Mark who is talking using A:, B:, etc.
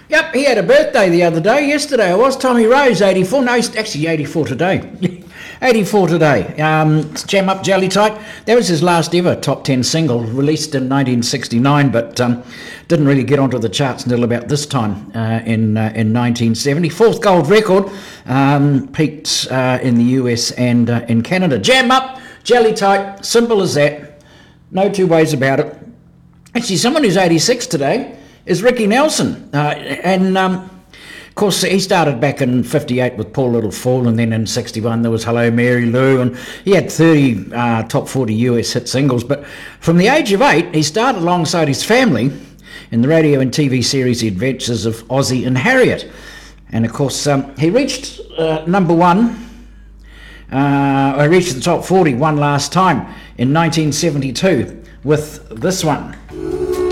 A: Yep, he had a birthday the other day. Yesterday it was. Tommy Rose, 84. No, he's actually 84 today. 84 today. Jam Up Jelly Tight. That was his last ever top 10 single, released in 1969, but didn't really get onto the charts until about this time in 1970. Fourth gold record, peaked in the US and in Canada. Jam Up Jelly Tight. Simple as that. No two ways about it. Actually, someone who's 86 today is Ricky Nelson, of course he started back in 58 with Poor Little Fool, and then in 61 there was Hello Mary Lou, and he had 30 top 40 US hit singles. But from the age of 8 he started alongside his family in the radio and TV series The Adventures of Ozzie and Harriet, and of course he reached number one. I reached the top 40 one last time in 1972 with this one.